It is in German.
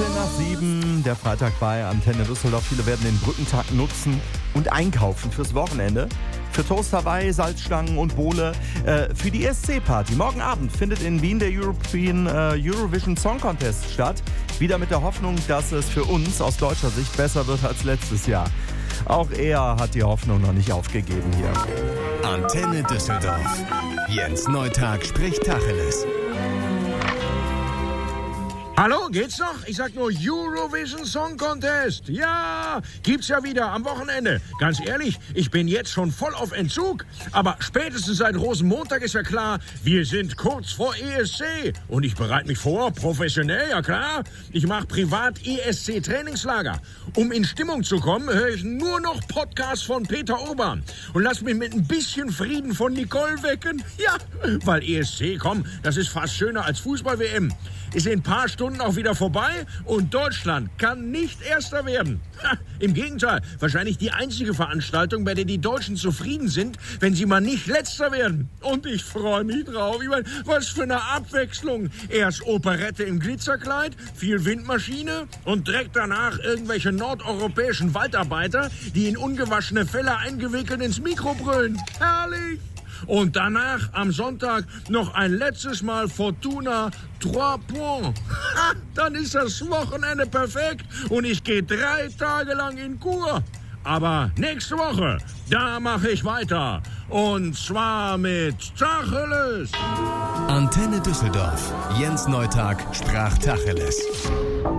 7, der Freitag bei Antenne Düsseldorf. Viele werden den Brückentag nutzen und einkaufen fürs Wochenende. Für Toast Hawaii, Salzstangen und Bowle. Für die ESC-Party. Morgen Abend findet in Wien der Eurovision Song Contest statt. Wieder mit der Hoffnung, dass es für uns aus deutscher Sicht besser wird als letztes Jahr. Auch er hat die Hoffnung noch nicht aufgegeben hier. Antenne Düsseldorf. Jens Neutag spricht Tacheles. Hallo, geht's noch? Ich sag nur Eurovision Song Contest. Ja, gibt's ja wieder am Wochenende. Ganz ehrlich, ich bin jetzt schon voll auf Entzug. Aber spätestens seit Rosenmontag ist ja klar, wir sind kurz vor ESC. Und ich bereite mich vor, professionell, ja klar. Ich mache privat ESC-Trainingslager. Um in Stimmung zu kommen, höre ich nur noch Podcasts von Peter Urban. Und lass mich mit ein bisschen Frieden von Nicole wecken. Ja, weil ESC, komm, das ist fast schöner als Fußball-WM. Ist in ein paar Stunden auch wieder vorbei und Deutschland kann nicht Erster werden. Ha, im Gegenteil, wahrscheinlich die einzige Veranstaltung, bei der die Deutschen zufrieden sind, wenn sie mal nicht Letzter werden. Und ich freue mich drauf. Ich meine, was für eine Abwechslung. Erst Operette im Glitzerkleid, viel Windmaschine und direkt danach irgendwelche nordeuropäischen Waldarbeiter, die in ungewaschene Felle eingewickelt ins Mikro brüllen. Herrlich! Und danach am Sonntag noch ein letztes Mal Fortuna 3 Points. Ha, dann ist das Wochenende perfekt und ich gehe 3 Tage lang in Kur. Aber nächste Woche, da mache ich weiter. Und zwar mit Tacheles. Antenne Düsseldorf. Jens Neutag sprach Tacheles.